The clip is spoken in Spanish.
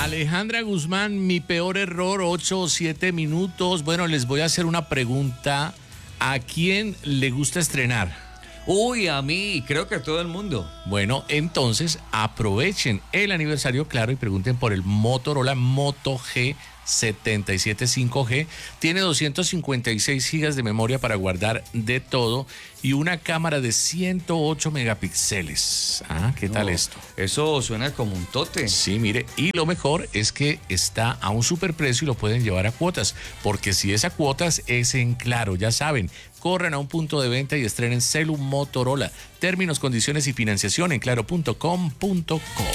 Alejandra Guzmán, mi peor error, 8 o 7 minutos. Bueno, les voy a hacer una pregunta. ¿A quién le gusta estrenar? Uy, a mí, creo que a todo el mundo. Bueno, entonces aprovechen el aniversario, claro, y pregunten por el Motorola Moto G77 5G. Tiene 256 gigas de memoria para guardar de todo y una cámara de 108 megapíxeles. Ah, ¿qué tal esto? Eso suena como un tote. Sí, mire, y lo mejor es que está a un superprecio y lo pueden llevar a cuotas, porque si es a cuotas es en Claro, ya saben. Corran a un punto de venta y estrenen Celu Motorola. Términos, condiciones y financiación en claro.com.co.